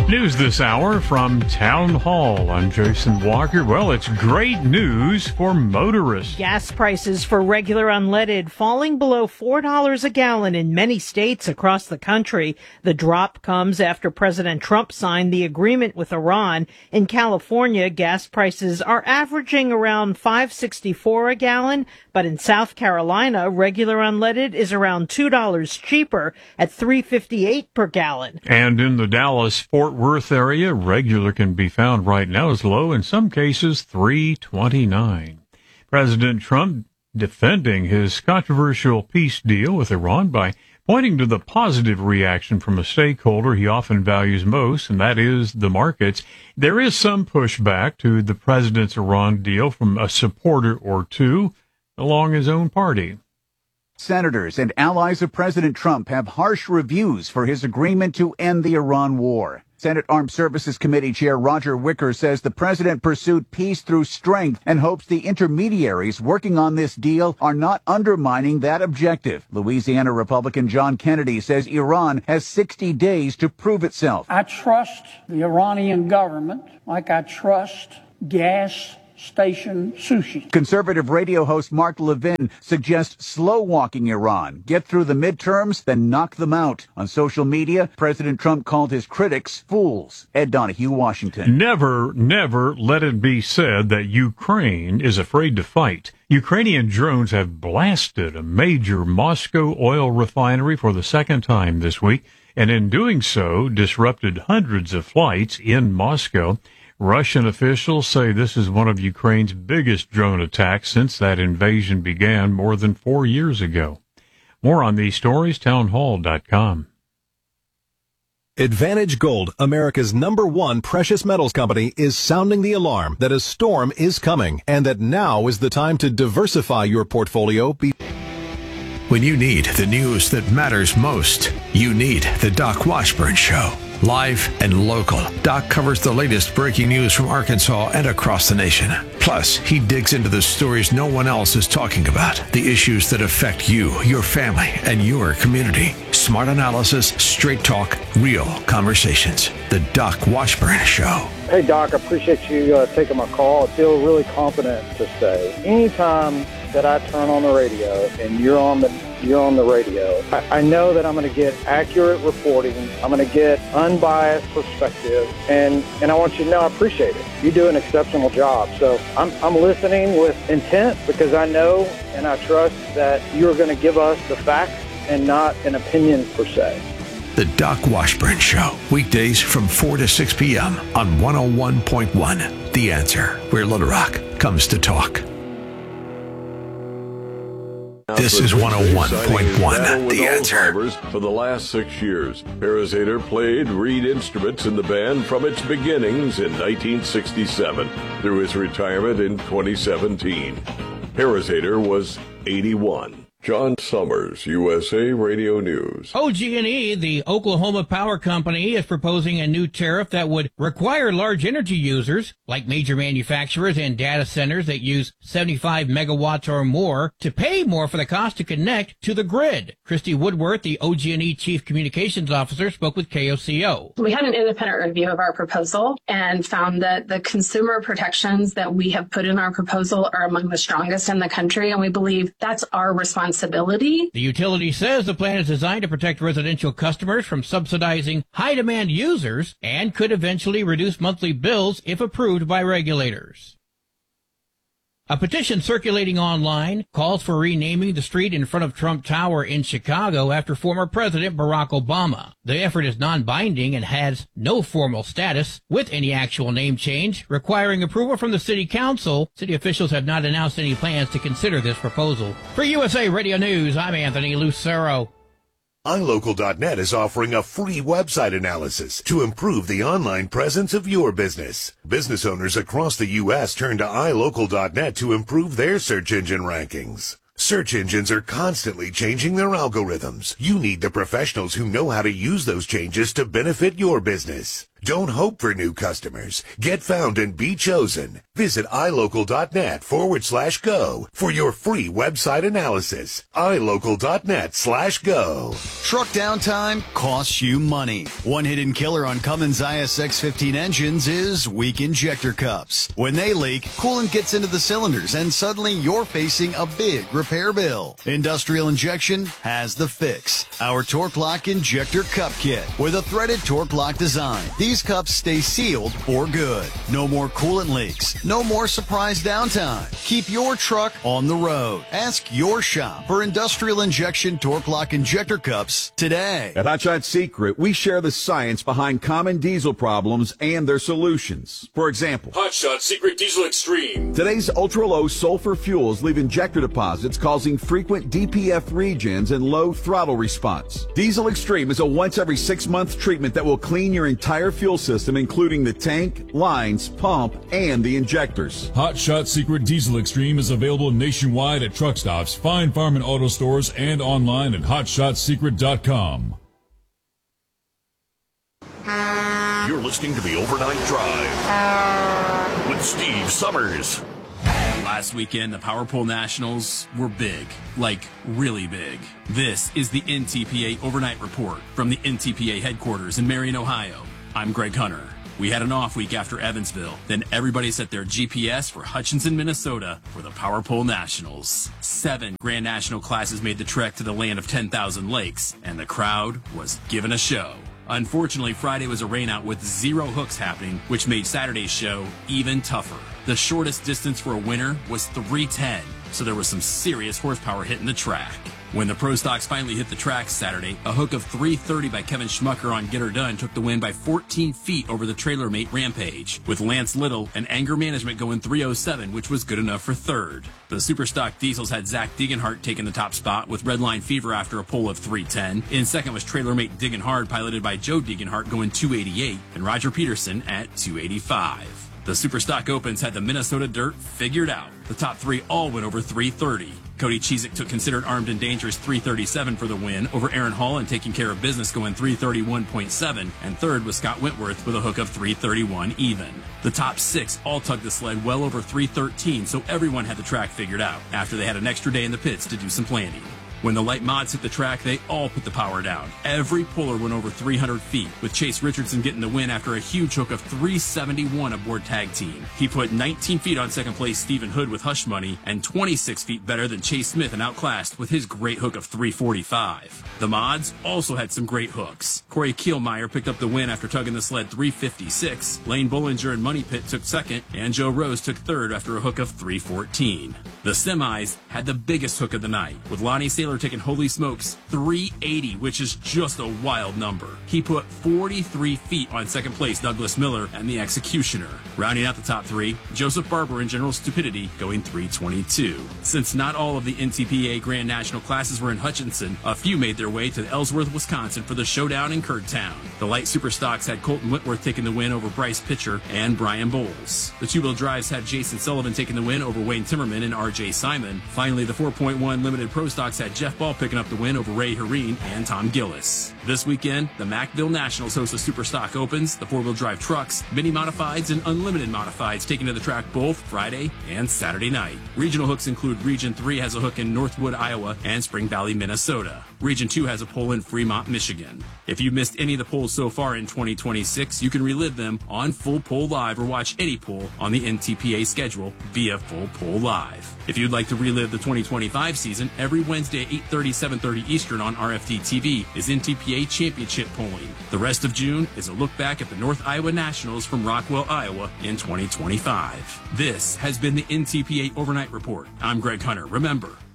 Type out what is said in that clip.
News this hour from Town Hall. I'm Jason Walker. Well, it's great news for motorists. Gas prices for regular unleaded falling below $4 a gallon in many states across the country. The drop comes after President Trump signed the agreement with Iran. In California, gas prices are averaging around $5.64 a gallon, but in South Carolina, regular unleaded is around $2 cheaper at $3.58 per gallon. And in the Dallas-Fort Worth area, regular can be found right now as low, in some cases, $3.29. President Trump defending his controversial peace deal with Iran by pointing to the positive reaction from a stakeholder he often values most, and that is the markets. There is some pushback to the president's Iran deal from a supporter or two along his own party. Senators and allies of President Trump have harsh reviews for his agreement to end the Iran war. Senate Armed Services Committee Chair Roger Wicker says the president pursued peace through strength and hopes the intermediaries working on this deal are not undermining that objective. Louisiana Republican John Kennedy says Iran has 60 days to prove itself. I trust the Iranian government like I trust gas station sushi. Conservative radio host Mark Levin suggests slow-walking Iran. Get through the midterms, then knock them out. On social media, President Trump called his critics fools. Ed Donahue, Washington. Never let it be said that Ukraine is afraid to fight. Ukrainian drones have blasted a major Moscow oil refinery for the second time this week, and in doing so, disrupted hundreds of flights in Moscow. Russian officials say this is one of Ukraine's biggest drone attacks since that invasion began more than 4 years ago. More on these stories, townhall.com. Advantage Gold, America's #1 precious metals company, is sounding the alarm that a storm is coming and that now is the time to diversify your portfolio. When you need the news that matters most, you need the Doc Washburn Show. Live and local, Doc covers the latest breaking news from Arkansas and across the nation. Plus, he digs into the stories no one else is talking about, the issues that affect you, your family, and your community. Smart analysis, straight talk, real conversations. The Doc Washburn Show. Hey, Doc, I appreciate you taking my call. I feel really confident to say anytime that I turn on the radio and you're on the radio, I know that I'm going to get accurate reporting. I'm going to get unbiased perspective, and I want you to know I appreciate it. You do an exceptional job. So I'm listening with intent because I know and I trust that you're going to give us the facts and not an opinion per se. The Doc Washburn Show, weekdays from 4 to 6 p.m. on 101.1. The Answer, where Little Rock comes to talk. This is 101.1, The Answer. For the last 6 years, Parisator played reed instruments in the band from its beginnings in 1967 through his retirement in 2017. Parisator was 81. John Summers, USA Radio News. OG&E, the Oklahoma Power Company, is proposing a new tariff that would require large energy users, like major manufacturers and data centers that use 75 megawatts or more, to pay more for the cost to connect to the grid. Christy Woodworth, the OG&E Chief Communications Officer, spoke with KOCO. We had an independent review of our proposal and found that the consumer protections that we have put in our proposal are among the strongest in the country, and we believe that's our responsibility. The utility says the plan is designed to protect residential customers from subsidizing high-demand users and could eventually reduce monthly bills if approved by regulators. A petition circulating online calls for renaming the street in front of Trump Tower in Chicago after former President Barack Obama. The effort is non-binding and has no formal status, with any actual name change requiring approval from the city council. City officials have not announced any plans to consider this proposal. For USA Radio News, I'm Anthony Lucero. iLocal.net is offering a free website analysis to improve the online presence of your business. Business owners across the U.S. turn to iLocal.net to improve their search engine rankings. Search engines are constantly changing their algorithms. You need the professionals who know how to use those changes to benefit your business. Don't hope for new customers. Get found and be chosen. Visit ilocal.net/go for your free website analysis. ilocal.net/go. Truck downtime costs you money. One hidden killer on Cummins ISX-15 engines is weak injector cups. When they leak, coolant gets into the cylinders and suddenly you're facing a big repair bill. Industrial Injection has the fix. Our Torque Lock Injector Cup Kit with a threaded Torque Lock design. These cups stay sealed for good. No more coolant leaks. No more surprise downtime. Keep your truck on the road. Ask your shop for Industrial Injection Torque Lock Injector Cups today. At Hot Shot Secret, we share the science behind common diesel problems and their solutions. For example, Hot Shot Secret Diesel Extreme. Today's ultra-low sulfur fuels leave injector deposits causing frequent DPF regens and low throttle response. Diesel Extreme is a once every 6-month treatment that will clean your entire fuel system, including the tank, lines, pump, and the injectors. Hot Shot Secret Diesel Extreme is available nationwide at truck stops, Fine Farm and auto stores, and online at hotshotsecret.com. You're listening to the Overnight Drive with Steve Summers. Last weekend, the Power Pole Nationals were big, like really big. This is the NTPA Overnight Report from the NTPA headquarters in Marion, Ohio. I'm Greg Hunter. We had an off week after Evansville. Then everybody set their GPS for Hutchinson, Minnesota for the Power Pole Nationals. 7 Grand National classes made the trek to the land of 10,000 lakes, and the crowd was given a show. Unfortunately, Friday was a rainout with 0 hooks happening, which made Saturday's show even tougher. The shortest distance for a winner was 310, so there was some serious horsepower hitting the track. When the Pro Stocks finally hit the track Saturday, a hook of 330 by Kevin Schmucker on Get Her Done took the win by 14 feet over the TrailerMate Rampage, with Lance Little and Anger Management going 307, which was good enough for third. The Superstock Diesels had Zach Degenhart taking the top spot with Redline Fever after a pole of 310. In second was TrailerMate Diggin' Hard, piloted by Joe Degenhart, going 288, and Roger Peterson at 285. The Superstock Opens had the Minnesota dirt figured out. The top 3 all went over 330. Cody Cheezick took Considered Armed and Dangerous 337 for the win over Aaron Hall and Taking Care of Business going 331.7, and third was Scott Wentworth with a hook of 331 even. The top 6 all tugged the sled well over 313, so everyone had the track figured out after they had an extra day in the pits to do some planning. When the light mods hit the track, they all put the power down. Every puller went over 300 feet, with Chase Richardson getting the win after a huge hook of 371 aboard Tag Team. He put 19 feet on second place Stephen Hood with Hush Money, and 26 feet better than Chase Smith and outclassed with his great hook of 345. The mods also had some great hooks. Corey Kielmeyer picked up the win after tugging the sled 356. Lane Bollinger and Money Pit took second, and Joe Rose took third after a hook of 314. The semis had the biggest hook of the night, with Lonnie Saylor taking Holy Smokes 380, which is just a wild number. He put 43 feet on second place Douglas Miller and the Executioner. Rounding out the top 3, Joseph Barber and General Stupidity going 322. Since not all of the NTPA Grand National classes were in Hutchinson, a few made their way to Ellsworth, Wisconsin for the showdown in Kurdtown. The light super stocks had Colton Whitworth taking the win over Bryce Pitcher and Brian Bowles. The two-wheel drives had Jason Sullivan taking the win over Wayne Timmerman and RJ Simon. Finally, the 4.1 limited pro stocks had Jeff Ball picking up the win over Ray Hareen and Tom Gillis. This weekend, the Macville Nationals host the Superstock Opens, the four-wheel drive trucks, mini modifieds, and unlimited modifieds taking to the track both Friday and Saturday night. Regional hooks include Region 3 has a hook in Northwood, Iowa, and Spring Valley, Minnesota. Region 2 has a pole in Fremont, Michigan. If you missed any of the polls so far in 2026, you can relive them on Full Pole Live or watch any poll on the NTPA schedule via Full Pole Live. If you'd like to relive the 2025 season, every Wednesday at 8:30, 7:30 Eastern on RFD TV is NTPA Championship polling. The rest of June is a look back at the North Iowa Nationals from Rockwell, Iowa in 2025. This has been the NTPA Overnight Report. I'm Greg Hunter. Remember,